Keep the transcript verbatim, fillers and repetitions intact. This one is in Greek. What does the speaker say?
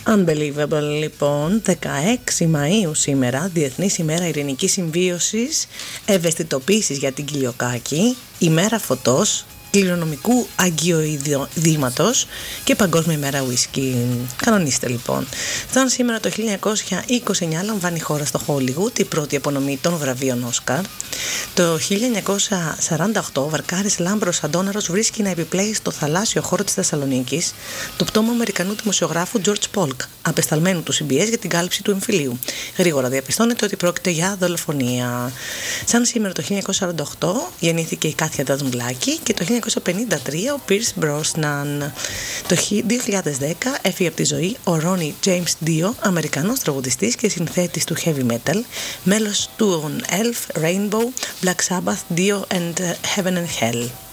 Unbelievable, λοιπόν. Δεκαέξι Μαΐου σήμερα, Διεθνής ημέρα ειρηνικής συμβίωσης, ευαισθητοποίησης για την κοιλιοκάκη, ημέρα φωτός, κληρονομικού αγκιοειδήματος και παγκόσμια ημέρα ουίσκι. Κανονίστε λοιπόν. Σαν σήμερα το χίλια εννιακόσια είκοσι εννιά λαμβάνει η χώρα στο Χόλιγουτ η πρώτη απονομή των βραβείων Όσκαρ. Το χίλια εννιακόσια σαράντα οκτώ ο Βαρκάρης Λάμπρος Αντώναρος βρίσκει να επιπλέει στο θαλάσσιο χώρο της Θεσσαλονίκης το πτώμα Αμερικανού δημοσιογράφου George Polk, απεσταλμένου του Σι Μπι Ες για την κάλυψη του εμφυλίου. Γρήγορα διαπιστώνεται ότι πρόκειται για δολοφονία. Σαν σήμερα το χίλια εννιακόσια σαράντα οκτώ γεννήθηκε η Κάθια Ντασμουλάκη και το χίλια εννιακόσια πενήντα τρία ο Πίρς Μπρόσναν. Το δύο χιλιάδες δέκα έφυγε από τη ζωή ο Ρόνι Τζέιμς Dio, Αμερικανός τραγουδιστής και συνθέτης του heavy metal, μέλος του Elf, Rainbow, Black Sabbath, Dio and Heaven and Hell.